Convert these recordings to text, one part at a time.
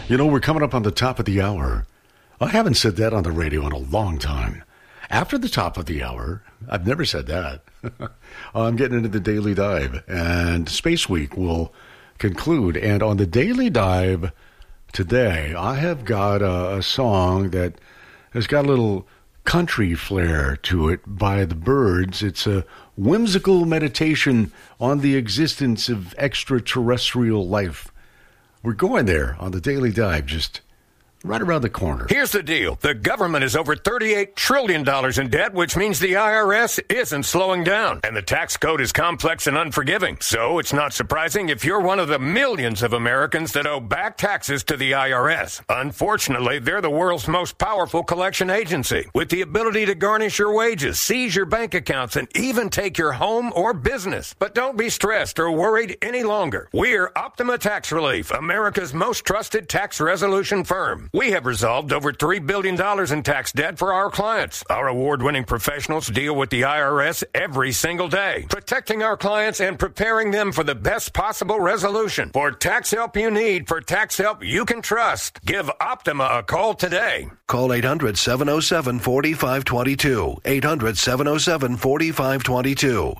You know, we're coming up on the top of the hour. I haven't said that on the radio in a long time. After the top of the hour, I've never said that. I'm getting into the Daily Dive, and Space Week will conclude. And on the Daily Dive today, I have got a song that has got a little country flair to it by the Byrds. It's a whimsical meditation on the existence of extraterrestrial life. We're going there on the Daily Dive, just right around the corner. Here's the deal. The government is over $38 trillion in debt, which means the IRS isn't slowing down. And the tax code is complex and unforgiving. So it's not surprising if you're one of the millions of Americans that owe back taxes to the IRS. Unfortunately, they're the world's most powerful collection agency, with the ability to garnish your wages, seize your bank accounts, and even take your home or business. But don't be stressed or worried any longer. We're Optima Tax Relief, America's most trusted tax resolution firm. We have resolved over $3 billion in tax debt for our clients. Our award-winning professionals deal with the IRS every single day, protecting our clients and preparing them for the best possible resolution. For tax help you need, for tax help you can trust, give Optima a call today. Call 800-707-4522. 800-707-4522.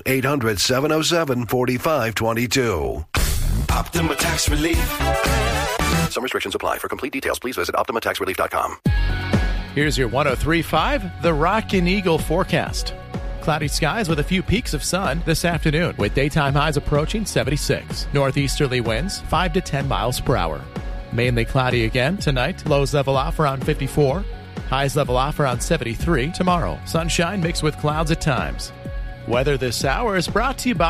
800-707-4522. Optima Tax Relief. Some restrictions apply. For complete details, please visit OptimaTaxRelief.com. Here's your 103.5, The Rock and Eagle forecast. Cloudy skies with a few peaks of sun this afternoon, with daytime highs approaching 76. Northeasterly winds 5 to 10 miles per hour. Mainly cloudy again tonight. Lows level off around 54. Highs level off around 73 tomorrow. Sunshine mixed with clouds at times. Weather this hour is brought to you by